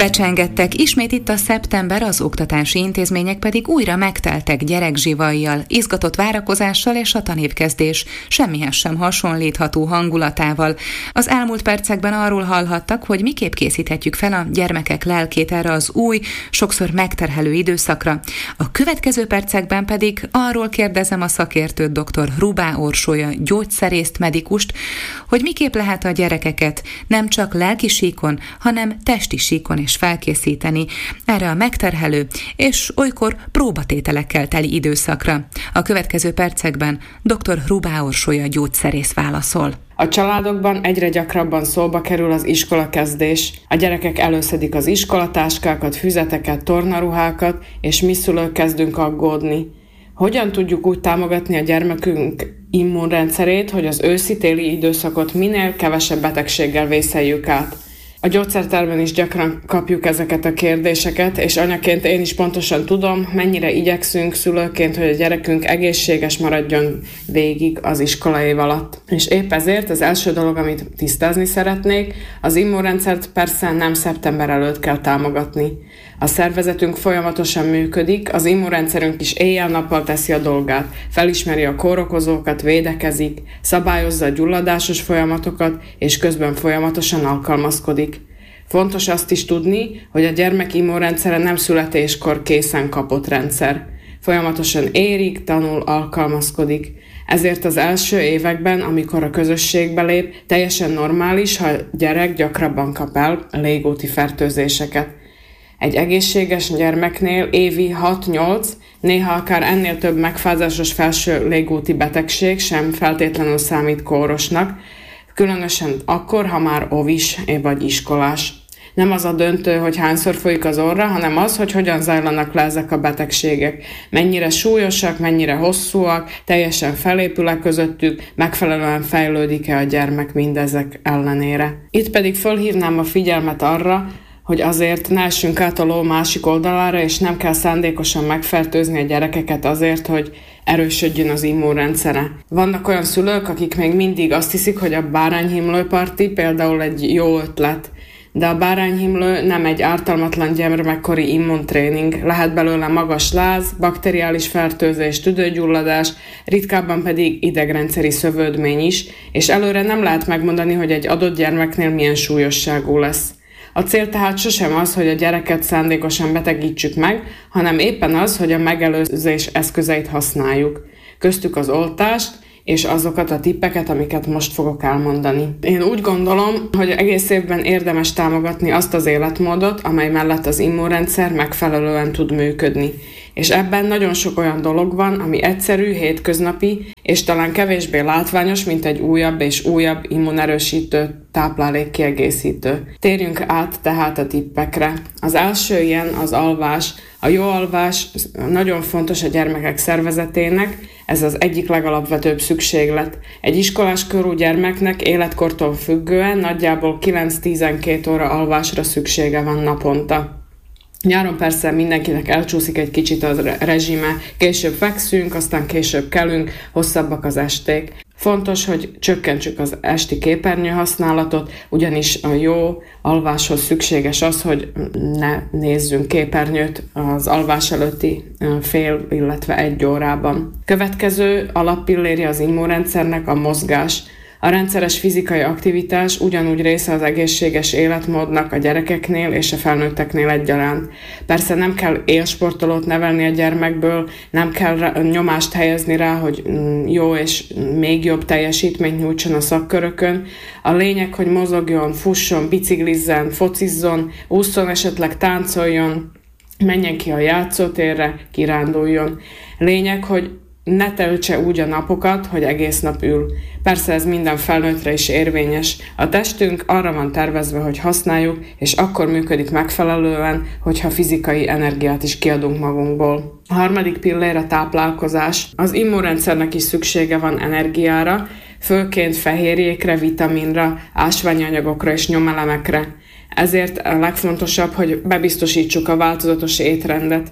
Becsengettek, ismét itt a szeptember, az oktatási intézmények pedig újra megteltek gyerekzsivajjal, izgatott várakozással, és a tanévkezdés semmihez sem hasonlítható hangulatával. Az elmúlt percekben arról hallhattak, hogy miképp készíthetjük fel a gyermekek lelkét erre az új, sokszor megterhelő időszakra. A következő percekben pedig arról kérdezem a szakértőt, dr. Hrubá Orsolya gyógyszerészt, medikust, hogy miképp lehet a gyerekeket nem csak lelki síkon, hanem testi síkon is felkészíteni erre a megterhelő és olykor próbatételekkel teli időszakra. A következő percekben dr. Hrubá Orsolya gyógyszerész válaszol. A családokban egyre gyakrabban szóba kerül az iskolakezdés. A gyerekek előszedik az iskolatáskákat, füzeteket, tornaruhákat, és mi szülők kezdünk aggódni. Hogyan tudjuk úgy támogatni a gyermekünk immunrendszerét, hogy az őszi-téli időszakot minél kevesebb betegséggel vészeljük át? A gyógyszertárban is gyakran kapjuk ezeket a kérdéseket, és anyaként én is pontosan tudom, mennyire igyekszünk szülőként, hogy a gyerekünk egészséges maradjon végig az iskola év alatt. És épp ezért az első dolog, amit tisztázni szeretnék, az immunrendszert persze nem szeptember előtt kell támogatni. A szervezetünk folyamatosan működik, az immunrendszerünk is éjjel-nappal teszi a dolgát, felismeri a kórokozókat, védekezik, szabályozza a gyulladásos folyamatokat, és közben folyamatosan alkalmazkodik. Fontos azt is tudni, hogy a gyermek immunrendszere nem születéskor készen kapott rendszer. Folyamatosan érik, tanul, alkalmazkodik. Ezért az első években, amikor a közösségbe lép, teljesen normális, ha a gyerek gyakrabban kap el légúti fertőzéseket. Egy egészséges gyermeknél évi 6-8, néha akár ennél több megfázásos felső légúti betegség sem feltétlenül számít kórosnak, különösen akkor, ha már óvis vagy iskolás. Nem az a döntő, hogy hányszor folyik az orra, hanem az, hogy hogyan zajlanak le ezek a betegségek. Mennyire súlyosak, mennyire hosszúak, teljesen felépül-e közöttük, megfelelően fejlődik-e a gyermek mindezek ellenére. Itt pedig fölhívnám a figyelmet arra, hogy azért ne essünk át a ló másik oldalára, és nem kell szándékosan megfertőzni a gyerekeket azért, hogy erősödjön az immunrendszere. Vannak olyan szülők, akik még mindig azt hiszik, hogy a bárányhimlőparti például egy jó ötlet, de a bárányhimlő nem egy ártalmatlan gyermekkori immuntréning. Lehet belőle magas láz, bakteriális fertőzés, tüdőgyulladás, ritkábban pedig idegrendszeri szövődmény is, és előre nem lehet megmondani, hogy egy adott gyermeknél milyen súlyosságú lesz. A cél tehát sosem az, hogy a gyereket szándékosan betegítsük meg, hanem éppen az, hogy a megelőzés eszközeit használjuk. Köztük az oltást és azokat a tippeket, amiket most fogok elmondani. Én úgy gondolom, hogy egész évben érdemes támogatni azt az életmódot, amely mellett az immunrendszer megfelelően tud működni. És ebben nagyon sok olyan dolog van, ami egyszerű, hétköznapi, és talán kevésbé látványos, mint egy újabb és újabb immunerősítő, táplálékkiegészítő. Térjünk át tehát a tippekre. Az első ilyen az alvás. A jó alvás nagyon fontos a gyermekek szervezetének, ez az egyik legalapvetőbb szükséglet. Egy iskolás korú gyermeknek életkortól függően nagyjából 9-12 óra alvásra szüksége van naponta. Nyáron persze mindenkinek elcsúszik egy kicsit a rezsime, később fekszünk, aztán később kelünk, hosszabbak az esték. Fontos, hogy csökkentsük az esti képernyő használatot, ugyanis a jó alváshoz szükséges az, hogy ne nézzünk képernyőt az alvás előtti fél, illetve 1 órában. Következő alappilléri az immunrendszernek a mozgás. A rendszeres fizikai aktivitás ugyanúgy része az egészséges életmódnak a gyerekeknél és a felnőtteknél egyaránt. Persze nem kell élsportolót nevelni a gyermekből, nem kell nyomást helyezni rá, hogy jó és még jobb teljesítményt nyújtson a szakkörökön. A lényeg, hogy mozogjon, fusson, biciklizzen, focizzon, ússzon, esetleg táncoljon, menjen ki a játszótérre, kiránduljon. Lényeg, hogy ne töltse úgy a napokat, hogy egész nap ül. Persze ez minden felnőttre is érvényes. A testünk arra van tervezve, hogy használjuk, és akkor működik megfelelően, hogyha fizikai energiát is kiadunk magunkból. A harmadik pillér a táplálkozás. Az immunrendszernek is szüksége van energiára, főként fehérjékre, vitaminra, ásványi anyagokra és nyomelemekre. Ezért a legfontosabb, hogy bebiztosítsuk a változatos étrendet.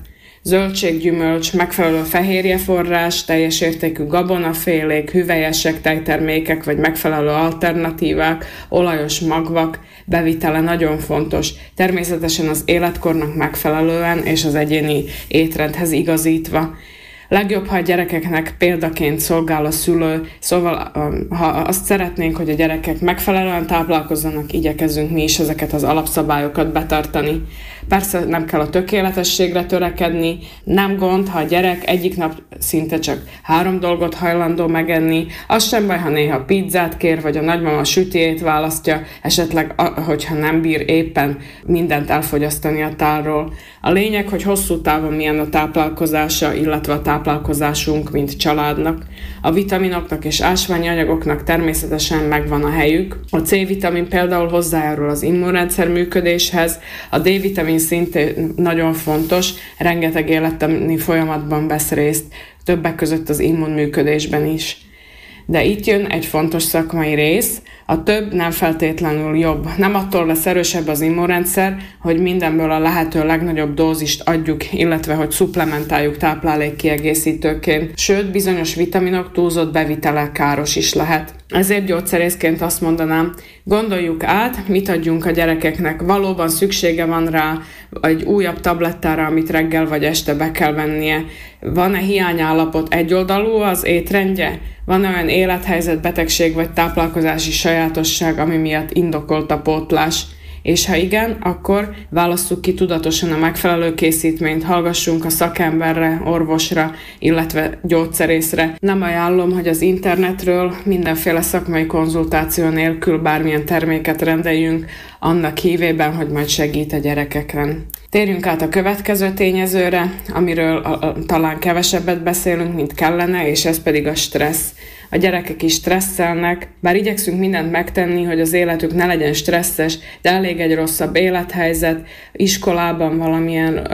zöldséggyümölcs, megfelelő fehérjeforrás, teljes értékű gabonafélék, hüvelyesek, tejtermékek vagy megfelelő alternatívák, olajos magvak bevitele nagyon fontos. Természetesen az életkornak megfelelően és az egyéni étrendhez igazítva. Legjobb, ha a gyerekeknek példaként szolgál a szülő, szóval ha azt szeretnénk, hogy a gyerekek megfelelően táplálkozzanak, igyekezzünk mi is ezeket az alapszabályokat betartani. Persze nem kell a tökéletességre törekedni, nem gond, ha a gyerek egyik nap szinte csak 3 dolgot hajlandó megenni, az sem baj, ha néha pizzát kér, vagy a nagymama sütijét választja, esetleg, hogyha nem bír éppen mindent elfogyasztani a tálról. A lényeg, hogy hosszú távon milyen a táplálkozása, illetve a táplálkozásunk, mint családnak. A vitaminoknak és ásványi anyagoknak természetesen megvan a helyük. A C-vitamin például hozzájárul az immunrendszer működéshez, a D-vitamin szintén nagyon fontos, rengeteg élettani folyamatban vesz részt, többek között az immunműködésben is. De itt jön egy fontos szakmai rész, a több nem feltétlenül jobb. Nem attól lesz erősebb az immunrendszer, hogy mindenből a lehető legnagyobb dózist adjuk, illetve hogy szuplementáljuk táplálékkiegészítőként. Sőt, bizonyos vitaminok túlzott bevitele káros is lehet. Ezért gyógyszerészként azt mondanám, gondoljuk át, mit adjunk a gyerekeknek. Valóban szüksége van rá egy újabb tablettára, amit reggel vagy este be kell vennie. Van-e hiányállapot, egyoldalú az étrendje? Van olyan élethelyzet, betegség vagy táplálkozási sajátosság, ami miatt indokolt a pótlás? És ha igen, akkor válasszuk ki tudatosan a megfelelő készítményt, hallgassunk a szakemberre, orvosra, illetve gyógyszerészre. Nem ajánlom, hogy az internetről mindenféle szakmai konzultáció nélkül bármilyen terméket rendeljünk, annak hívében, hogy majd segít a gyerekeken. Térjünk át a következő tényezőre, amiről talán kevesebbet beszélünk, mint kellene, és ez pedig a stressz. A gyerekek is stresszelnek, bár igyekszünk mindent megtenni, hogy az életük ne legyen stresszes, de elég egy rosszabb élethelyzet, iskolában valamilyen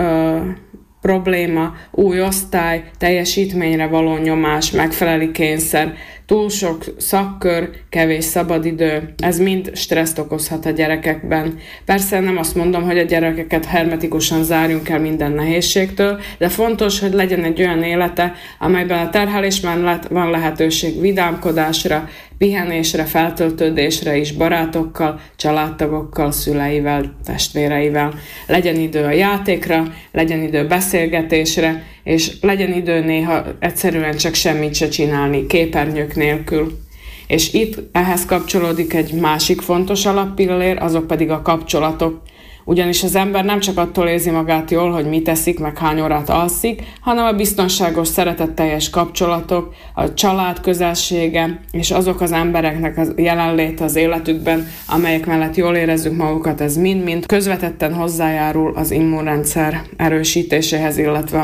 probléma, új osztály, teljesítményre való nyomás, megfeleli kényszer, túl sok szakkör, kevés szabadidő, ez mind stresszt okozhat a gyerekekben. Persze nem azt mondom, hogy a gyerekeket hermetikusan zárjunk el minden nehézségtől, de fontos, hogy legyen egy olyan élete, amelyben a terhelés mellett van lehetőség vidámkodásra, pihenésre, feltöltődésre is barátokkal, családtagokkal, szüleivel, testvéreivel. Legyen idő a játékra, legyen idő beszélgetésre, és legyen idő néha egyszerűen csak semmit se csinálni, képernyők nélkül. És itt ehhez kapcsolódik egy másik fontos alappillér, azok pedig a kapcsolatok. Ugyanis az ember nem csak attól érzi magát jól, hogy mit eszik, meg hány órát alszik, hanem a biztonságos, szeretetteljes kapcsolatok, a család közelsége, és azok az embereknek a jelenléte az életükben, amelyek mellett jól érezzük magukat, ez mind-mind közvetetten hozzájárul az immunrendszer erősítéséhez, illetve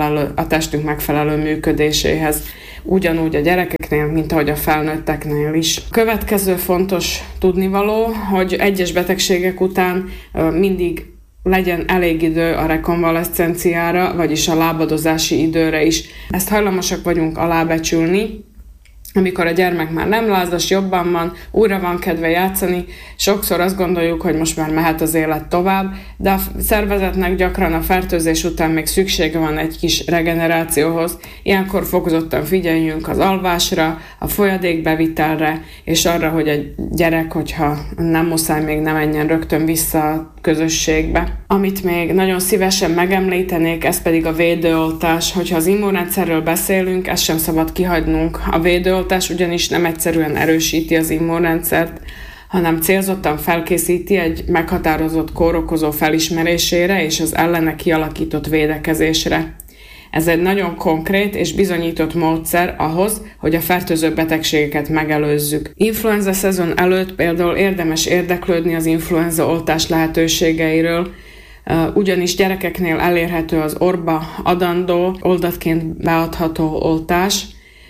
a testünk megfelelő működéséhez. Ugyanúgy a gyerekeknél, mint ahogy a felnőtteknél is. Következő fontos tudnivaló, hogy egyes betegségek után mindig legyen elég idő a rekonvaleszcenciára, vagyis a lábadozási időre is. Ezt hajlamosak vagyunk alábecsülni, amikor a gyermek már nem lázas, jobban van, újra van kedve játszani, sokszor azt gondoljuk, hogy most már mehet az élet tovább, de a szervezetnek gyakran a fertőzés után még szüksége van egy kis regenerációhoz. Ilyenkor fokozottan figyeljünk az alvásra, a folyadékbevitelre, és arra, hogy a gyerek, hogyha nem muszáj, még ne menjen rögtön vissza a közösségbe. Amit még nagyon szívesen megemlítenék, ez pedig a védőoltás. Hogyha az immunrendszerről beszélünk, ezt sem szabad kihagynunk. A védőoltás ugyanis nem egyszerűen erősíti az immunrendszert, hanem célzottan felkészíti egy meghatározott kórokozó felismerésére és az ellene kialakított védekezésre. Ez egy nagyon konkrét és bizonyított módszer ahhoz, hogy a fertőző betegségeket megelőzzük. Influenza szezon előtt például érdemes érdeklődni az influenza oltás lehetőségeiről, ugyanis gyerekeknél elérhető az orba adandó, oldatként beadható oltás,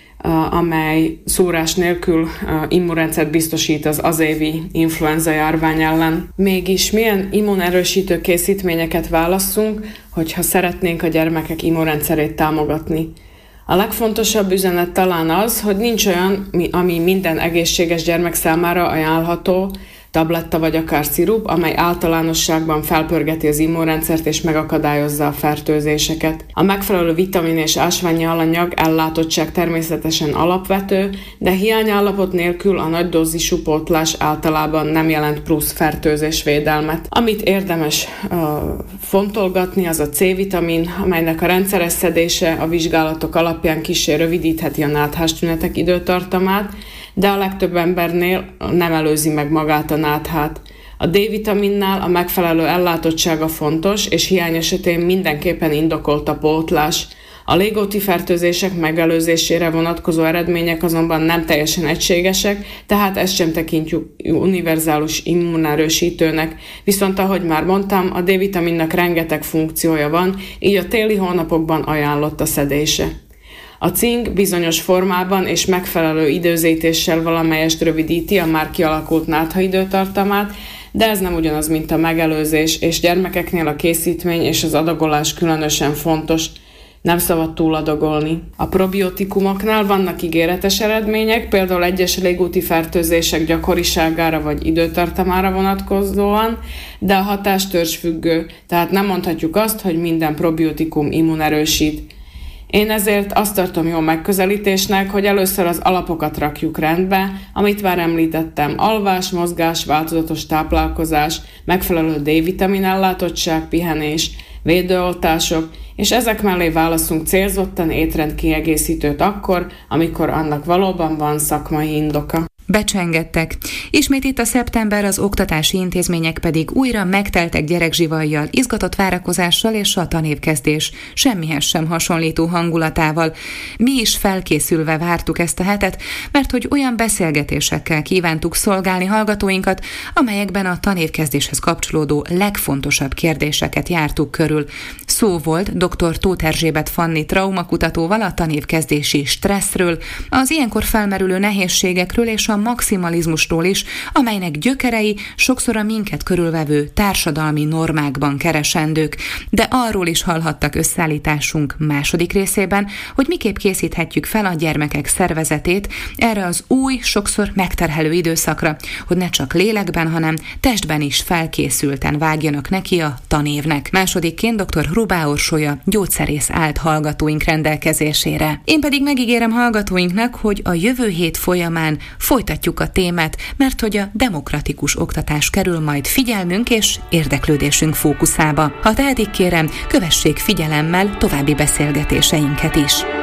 amely szúrás nélkül immunrendszert biztosít az azévi influenza járvány ellen. Mégis milyen immunerősítő készítményeket válasszunk, hogyha szeretnénk a gyermekek immunrendszerét támogatni? A legfontosabb üzenet talán az, hogy nincs olyan, ami minden egészséges gyermek számára ajánlható, tabletta vagy akár szirup, amely általánosságban felpörgeti az immunrendszert és megakadályozza a fertőzéseket. A megfelelő vitamin és ásványi alanyag ellátottság természetesen alapvető, de hiányállapot nélkül a nagy dózisú pótlás általában nem jelent plusz fertőzésvédelmet. Amit érdemes fontolgatni, az a C-vitamin, amelynek a rendszeres szedése a vizsgálatok alapján kissé rövidítheti a náthás tünetek időtartamát, de a legtöbb embernél nem előzi meg magát a náthát. A D-vitaminnál a megfelelő ellátottsága fontos, és hiány esetén mindenképpen indokolt a pótlás. A légúti fertőzések megelőzésére vonatkozó eredmények azonban nem teljesen egységesek, tehát ezt sem tekintjük univerzális immunerősítőnek. Viszont ahogy már mondtam, a D-vitaminnak rengeteg funkciója van, így a téli hónapokban ajánlott a szedése. A cink bizonyos formában és megfelelő időzítéssel valamelyest rövidíti a már kialakult nátha időtartamát, de ez nem ugyanaz, mint a megelőzés, és gyermekeknél a készítmény és az adagolás különösen fontos. Nem szabad túladagolni. A probiotikumoknál vannak ígéretes eredmények, például egyes légúti fertőzések gyakoriságára vagy időtartamára vonatkozóan, de a hatás törzsfüggő, tehát nem mondhatjuk azt, hogy minden probiotikum immunerősít. Én ezért azt tartom jó megközelítésnek, hogy először az alapokat rakjuk rendbe, amit már említettem, alvás, mozgás, változatos táplálkozás, megfelelő D-vitamin ellátottság, pihenés, védőoltások, és ezek mellé válaszunk célzottan étrendkiegészítőt akkor, amikor annak valóban van szakmai indoka. Becsengettek. Ismét itt a szeptember, az oktatási intézmények pedig újra megteltek gyerekzsivajjal, izgatott várakozással és a tanévkezdés semmihez sem hasonlító hangulatával. Mi is felkészülve vártuk ezt a hetet, mert hogy olyan beszélgetésekkel kívántuk szolgálni hallgatóinkat, amelyekben a tanévkezdéshez kapcsolódó legfontosabb kérdéseket jártuk körül. Szó volt dr. Tóth Erzsébet Fanni traumakutatóval a tanévkezdési stresszről, az ilyenkor felmerülő nehézségekről és a maximalizmusról is, amelynek gyökerei sokszor a minket körülvevő társadalmi normákban keresendők, de arról is hallhattak összeállításunk második részében, hogy miképp készíthetjük fel a gyermekek szervezetét erre az új, sokszor megterhelő időszakra, hogy ne csak lélekben, hanem testben is felkészülten vágjanak neki a tanévnek. Másodikként dr. Hrubá Orsolya gyógyszerész állt hallgatóink rendelkezésére. Én pedig megígérem hallgatóinknak, hogy a jövő hét folyamán folytatjuk a témát, mert hogy a demokratikus oktatás kerül majd figyelmünk és érdeklődésünk fókuszába. Ha tehetik, kérem, kövessék figyelemmel további beszélgetéseinket is.